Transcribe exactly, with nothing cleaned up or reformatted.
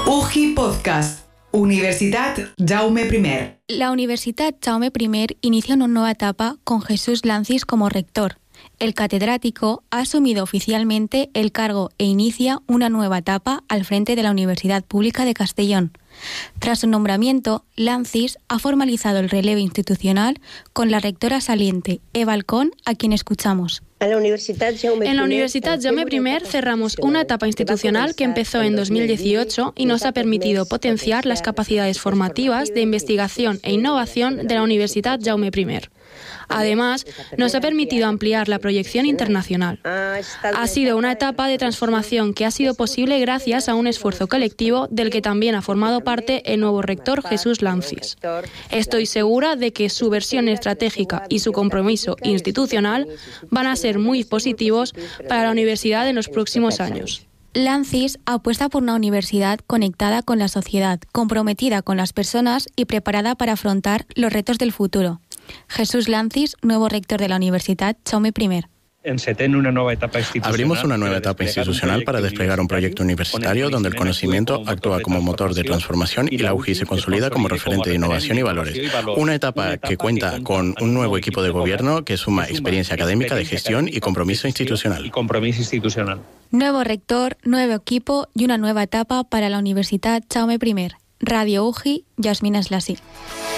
U G I Podcast. Universitat Jaume primer. La Universitat Jaume primer inicia una nueva etapa con Jesús Lancis como rector. El catedrático ha asumido oficialmente el cargo e inicia una nueva etapa al frente de la Universidad Pública de Castellón. Tras su nombramiento, Lancis ha formalizado el relevo institucional con la rectora saliente, Eva Alcón, a quien escuchamos. En la Universitat Jaume primer cerramos una etapa institucional que empezó en dos mil dieciocho y nos ha permitido potenciar las capacidades formativas de investigación e innovación de la Universitat Jaume primer. Además, nos ha permitido ampliar la proyección internacional. Ha sido una etapa de transformación que ha sido posible gracias a un esfuerzo colectivo del que también ha formado parte el nuevo rector Jesús Lancis. Estoy segura de que su versión estratégica y su compromiso institucional van a ser muy positivos para la universidad en los próximos años. Lancis apuesta por una universidad conectada con la sociedad, comprometida con las personas y preparada para afrontar los retos del futuro. Jesús Lancis, nuevo rector de la Universitat Jaume primer. Una nueva etapa institucional Abrimos una nueva etapa institucional para desplegar un proyecto universitario donde el conocimiento actúa como motor de transformación y la U G I se consolida como referente de innovación y valores. Una etapa que cuenta con un nuevo equipo de gobierno que suma experiencia académica de gestión y compromiso institucional. Nuevo rector, nuevo equipo y una nueva etapa para la Universitat Jaume primer. Radio U G I, Yasmina Slasi.